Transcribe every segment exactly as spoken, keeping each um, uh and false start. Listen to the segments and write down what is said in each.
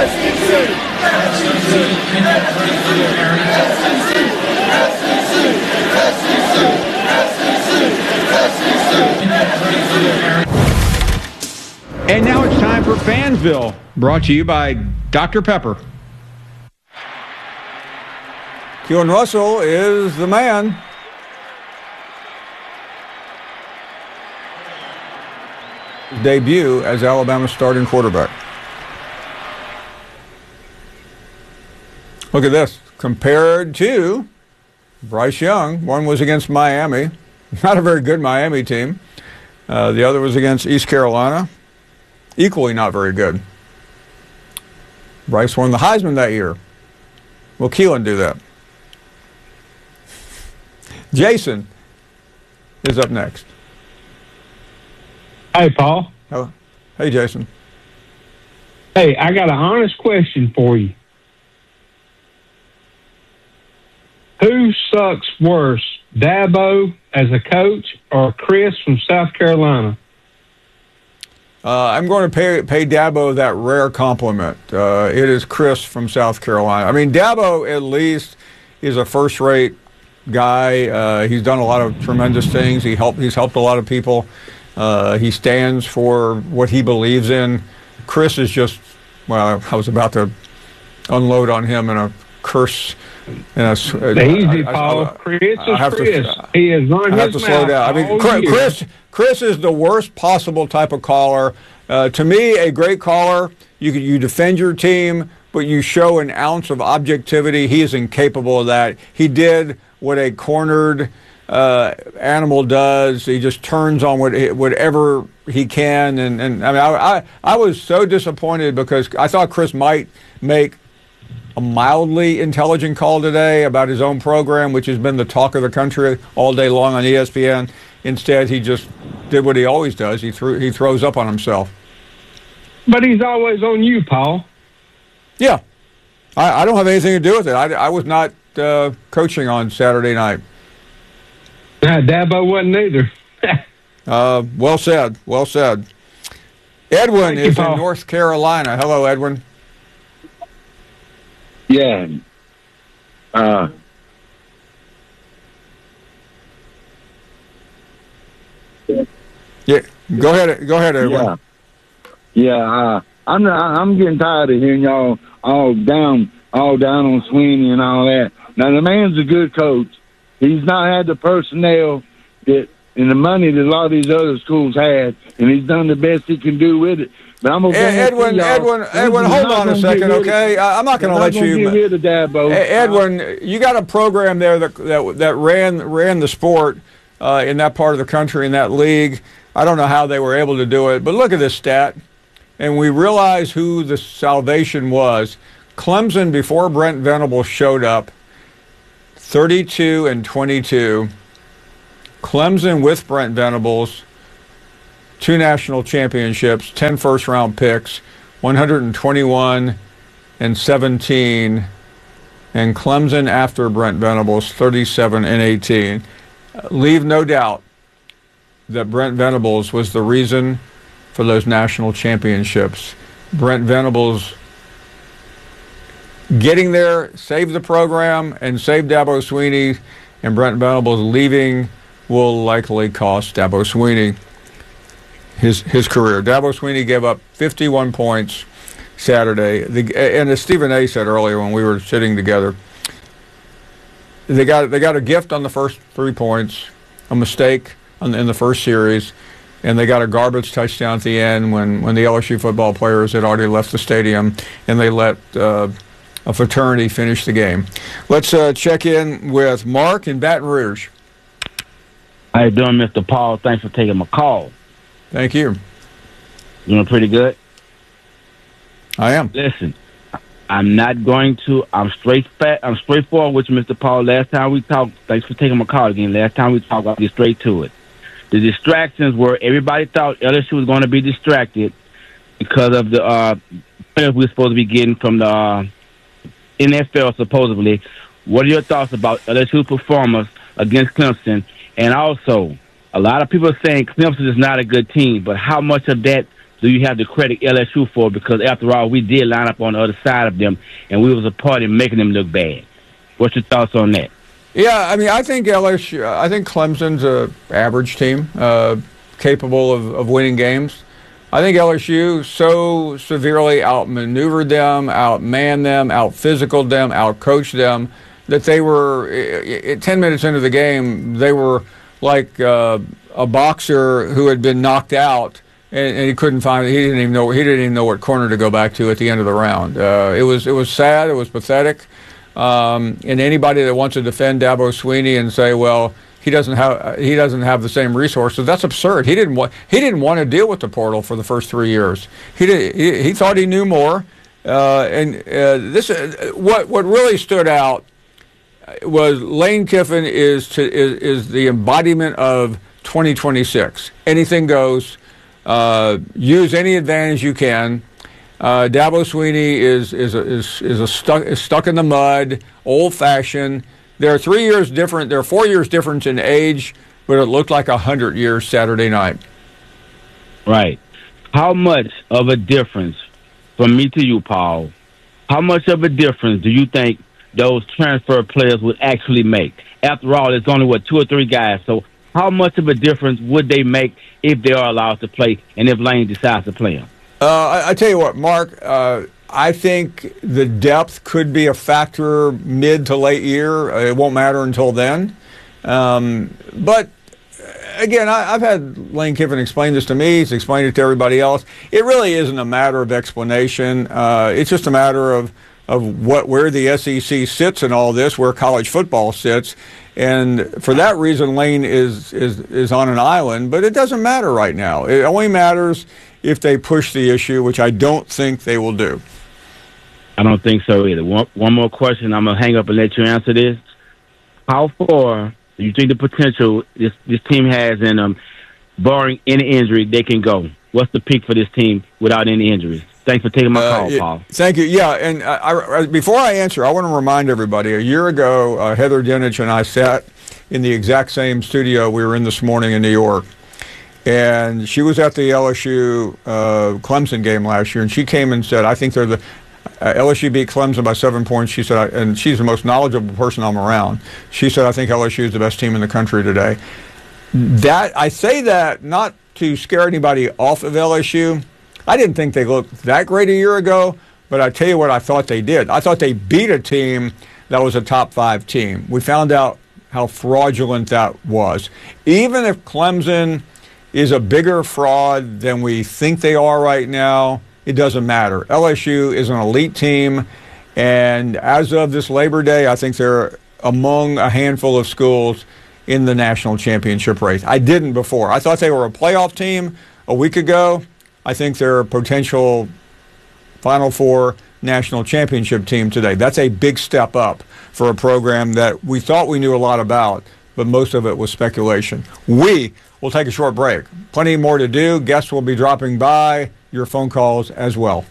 And now it's time for Fansville, brought to you by Doctor Pepper. Keelan Russell is the man. Debut as Alabama's starting quarterback. Look at this. Compared to Bryce Young, one was against Miami. Not a very good Miami team. Uh, the other was against East Carolina. Equally not very good. Bryce won the Heisman that year. Will Keelan do that? Jason is up next. Hey, Paul. Oh, hey, Jason. Hey, I got an honest question for you. Who sucks worse, Dabo as a coach or Chris from South Carolina? Uh, I'm going to pay pay Dabo that rare compliment. Uh, it is Chris from South Carolina. I mean, Dabo at least is a first-rate guy. Uh, he's done a lot of tremendous things. He helped. He's helped a lot of people. Uh, he stands for what he believes in. Chris is just, well, I was about to unload on him in a curse. And a, Easy, Paul. Chris is Chris. To, he has run I have his to slow down. I mean, Chris, Chris, Chris is the worst possible type of caller. Uh, to me, a great caller. You you defend your team, but you show an ounce of objectivity. He is incapable of that. He did what a cornered uh, animal does. He just turns on what, whatever he can. And, and I mean, I, I I was so disappointed because I thought Chris might make a mildly intelligent call today about his own program, which has been the talk of the country all day long on E S P N. Instead, he just did what he always does. He threw, he throws up on himself. But he's always on you, Paul. Yeah. I, I don't have anything to do with it. I, I was not uh, coaching on Saturday night. Nah, Dabo wasn't either. uh, well said. Well said. Edwin Thank is you, in North Carolina. Hello, Edwin. Yeah. Uh, yeah. Go ahead. Go ahead, Edwin. Yeah. Yeah. Uh, I'm not, I'm getting tired of hearing y'all all down, all down on Sweeney and all that. Now the man's a good coach. He's not had the personnel that and the money that a lot of these other schools had, and he's done the best he can do with it. But I'm gonna Edwin, Edwin, Edwin, hold on a second, okay? I'm not going to let you. Get rid of Dabo. Edwin, you got a program there that that, that ran ran the sport uh, in that part of the country in that league. I don't know how they were able to do it, but look at this stat, and we realize who the salvation was. Clemson before Brent Venables showed up, thirty-two and twenty-two. Clemson with Brent Venables, two national championships, ten first-round picks, one hundred twenty-one and seventeen, and Clemson after Brent Venables, thirty-seven and eighteen. Leave no doubt that Brent Venables was the reason for those national championships. Brent Venables getting there saved the program and saved Dabo Swinney, and Brent Venables leaving will likely cost Dabo Swinney his his career. Dabo Swinney gave up fifty-one points Saturday. The, and as Stephen A. said earlier when we were sitting together, they got they got a gift on the first three points, a mistake on the, in the first series, and they got a garbage touchdown at the end when, when the L S U football players had already left the stadium, and they let uh, a fraternity finish the game. Let's uh, check in with Mark in Baton Rouge. How you doing, Mister Paul? Thanks for taking my call. Thank you. Doing pretty good? I am. Listen, I'm not going to, I'm straight fat, I'm straightforward with you, Mister Paul. Last time we talked, thanks for taking my call again. Last time we talked, I'll get straight to it. The distractions were everybody thought L S U was going to be distracted because of the uh, we were supposed to be getting from the uh, N F L, supposedly. What are your thoughts about L S U's performance against Clemson? And also, a lot of people are saying Clemson is not a good team, but how much of that do you have to credit L S U for? Because after all, we did line up on the other side of them, and we was a part in making them look bad. What's your thoughts on that? Yeah, I mean, I think L S U, I think Clemson's a average team, uh, capable of, of winning games. I think L S U so severely outmaneuvered them, outmanned them, out-physicaled them, out-coached them, that they were, I- I- ten minutes into the game, they were like uh, a boxer who had been knocked out, and, and he couldn't find, he didn't even know, he didn't even know what corner to go back to at the end of the round. Uh, it was, it was sad, it was pathetic. Um, and anybody that wants to defend Dabo Swinney and say, well, he doesn't have he doesn't have the same resources, that's absurd. He didn't want he didn't want to deal with the portal for the first three years. He did, he, he thought he knew more. Uh, and uh, this uh, what what really stood out was Lane Kiffin is to is, is the embodiment of twenty twenty-six. Anything goes. Uh, use any advantage you can. Uh, Dabo Swinney is is a, is is a stuck is stuck in the mud, old-fashioned. There are three years different. There are four years difference in age, but it looked like a hundred years Saturday night. Right. How much of a difference, from me to you, Paul? How much of a difference do you think those transfer players would actually make? After all, it's only what two or three guys. So, how much of a difference would they make if they are allowed to play, and if Lane decides to play them? Uh, I, I tell you what, Mark, uh, I think the depth could be a factor mid to late year. Uh, it won't matter until then. Um, but, again, I, I've had Lane Kiffin explain this to me. He's explained it to everybody else. It really isn't a matter of explanation. Uh, it's just a matter of, of what where the S E C sits in all this, where college football sits. And for that reason, Lane is, is, is on an island. But it doesn't matter right now. It only matters if they push the issue, which I don't think they will do. I don't think so either. One, one more question. I'm going to hang up and let you answer this. How far do you think the potential this, this team has in them, barring any injury, they can go? What's the peak for this team without any injuries? Thanks for taking my call, uh, Paul. Thank you. Yeah, and I, I, before I answer, I want to remind everybody, a year ago, uh, Heather Dinich and I sat in the exact same studio we were in this morning in New York. And she was at the L S U uh, Clemson game last year, and she came and said, I think they're the uh, L S U beat Clemson by seven points. She said, and she's the most knowledgeable person I'm around. She said, I think L S U is the best team in the country today. That I say that not to scare anybody off of L S U. I didn't think they looked that great a year ago, but I tell you what I thought they did. I thought they beat a team that was a top five team. We found out how fraudulent that was. Even if Clemson is a bigger fraud than we think they are right now, it doesn't matter. L S U is an elite team, and as of this Labor Day, I think they're among a handful of schools in the national championship race. I didn't before. I thought they were a playoff team a week ago. I think they're a potential Final Four national championship team today. That's a big step up for a program that we thought we knew a lot about, but most of it was speculation. We will take a short break. Plenty more to do. Guests will be dropping by. Your phone calls as well.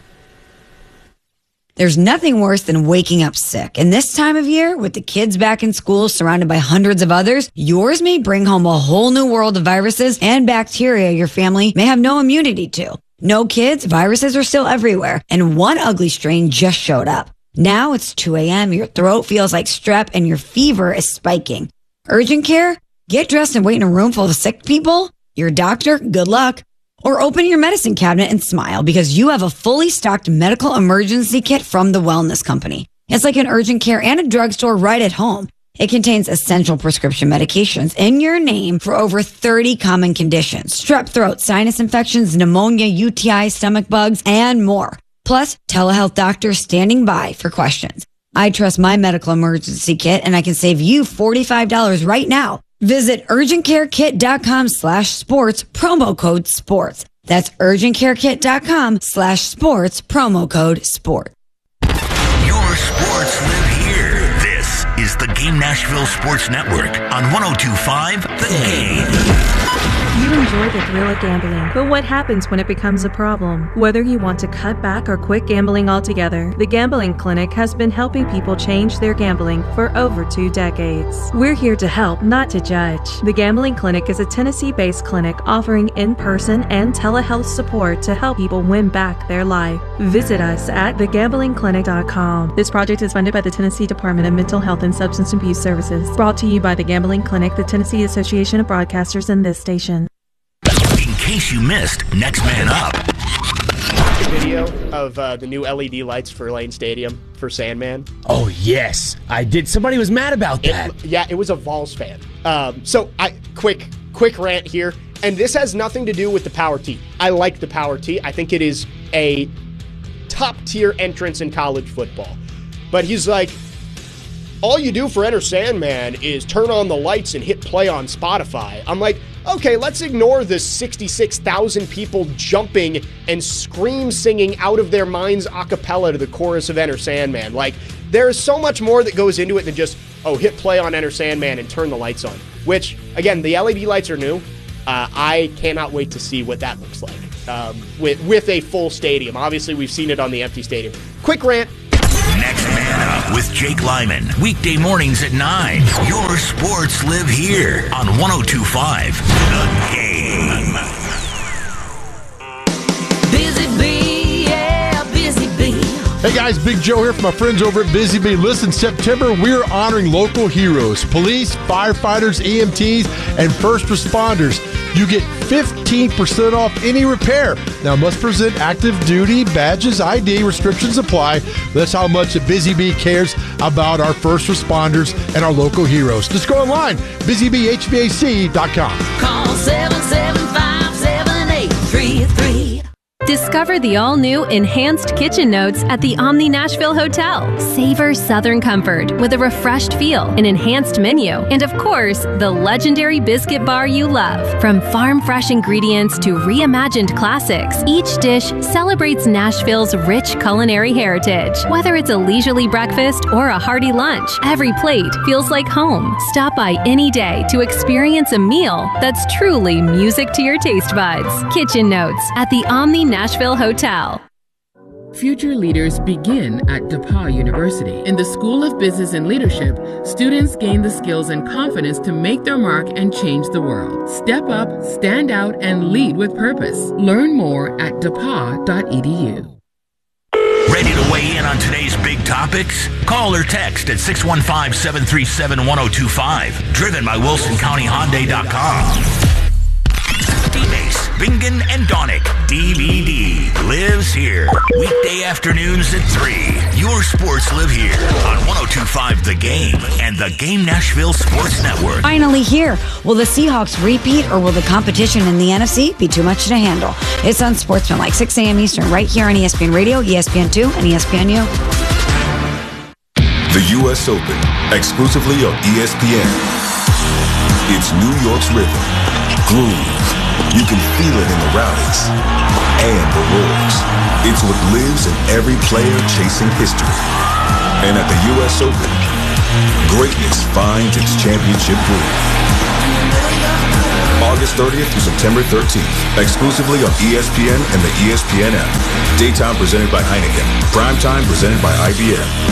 There's nothing worse than waking up sick. And this time of year, with the kids back in school surrounded by hundreds of others, yours may bring home a whole new world of viruses and bacteria your family may have no immunity to. No kids, viruses are still everywhere. And one ugly strain just showed up. Now it's two a.m., your throat feels like strep, and your fever is spiking. Urgent care? Get dressed and wait in a room full of sick people? Your doctor? Good luck. Or open your medicine cabinet and smile because you have a fully stocked medical emergency kit from the Wellness Company. It's like an urgent care and a drugstore right at home. It contains essential prescription medications in your name for over thirty common conditions: strep throat, sinus infections, pneumonia, U T I, stomach bugs, and more. Plus, telehealth doctors standing by for questions. I trust my medical emergency kit, and I can save you forty-five dollars right now. Visit urgentcarekit.com slash sports, promo code sports. That's urgentcarekit.com slash sports, promo code sport. Your sports live here. This is the Game Nashville Sports Network on one oh two point five The Game. You enjoy the thrill of gambling, but what happens when it becomes a problem? Whether you want to cut back or quit gambling altogether, the Gambling Clinic has been helping people change their gambling for over two decades. We're here to help, not to judge. The Gambling Clinic is a Tennessee-based clinic offering in-person and telehealth support to help people win back their life. Visit us at the gambling clinic dot com. This project is funded by the Tennessee Department of Mental Health and Substance Abuse Services. Brought to you by the Gambling Clinic, the Tennessee Association of Broadcasters, and this station. In case you missed, Next Man Up. A video of uh, the new L E D lights for Lane Stadium for Sandman. Oh, yes. I did. Somebody was mad about that. It, yeah, it was a Vols fan. Um, so, I quick, quick rant here. And this has nothing to do with the Power Tee. I like the Power Tee. I think it is a top-tier entrance in college football. But he's like, all you do for Enter Sandman is turn on the lights and hit play on Spotify. I'm like, okay, let's ignore the sixty-six thousand people jumping and scream singing out of their minds a cappella to the chorus of Enter Sandman. Like, there is so much more that goes into it than just, oh, hit play on Enter Sandman and turn the lights on. Which, again, the L E D lights are new. Uh, I cannot wait to see what that looks like um, with, with a full stadium. Obviously, we've seen it on the empty stadium. Quick rant. Next Man Up with Jake Lyman. Weekday mornings at nine. Your sports live here on one oh two point five The Game. Busy Bee, yeah, Busy Bee. Hey guys, Big Joe here from my friends over at Busy Bee. Listen, September, we're honoring local heroes, police, firefighters, E M Ts, and first responders. You get fifteen percent off any repair. Now, must present active duty badges, I D, restrictions apply. That's how much Busy Bee cares about our first responders and our local heroes. Just go online, busy bee h v a c dot com. Call seven seven five, seven eight three three. Discover the all-new Enhanced Kitchen Notes at the Omni Nashville Hotel. Savor Southern comfort with a refreshed feel, an enhanced menu, and of course, the legendary biscuit bar you love. From farm-fresh ingredients to reimagined classics, each dish celebrates Nashville's rich culinary heritage. Whether it's a leisurely breakfast or a hearty lunch, every plate feels like home. Stop by any day to experience a meal that's truly music to your taste buds. Kitchen Notes at the Omni Nashville Hotel. Future leaders begin at DePauw University. In the School of Business and Leadership, students gain the skills and confidence to make their mark and change the world. Step up, stand out, and lead with purpose. Learn more at d e p a w dot e d u. Ready to weigh in on today's big topics? Call or text at six one five, seven three seven, one oh two five. Driven by Wilson County Hyundai dot com. D-Base, Bingen, and Donick, D V D, lives here. Weekday afternoons at three. Your sports live here on one oh two point five The Game and the Game Nashville Sports Network. Finally here. Will the Seahawks repeat, or will the competition in the N F C be too much to handle? It's on Sportsmanlike, six a.m. Eastern, right here on E S P N Radio, E S P N two, and E S P N U. The U S Open, exclusively on E S P N. It's New York's rhythm, groove. You can feel it in the rallies and the roars. It's what lives in every player chasing history. And at the U S Open, greatness finds its championship groove. August thirtieth through September thirteenth, exclusively on E S P N and the E S P N app. Daytime presented by Heineken. Primetime presented by I B M.